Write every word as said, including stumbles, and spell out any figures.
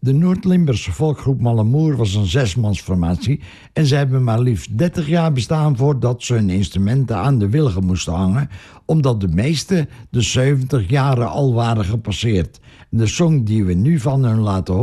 De Noord-Limburgse volkgroep Mallemoer was een zesmansformatie en ze hebben maar liefst dertig jaar bestaan voordat ze hun instrumenten aan de wilgen moesten hangen, omdat de meeste de zeventig jaren al waren gepasseerd. De song die we nu van hun laten horen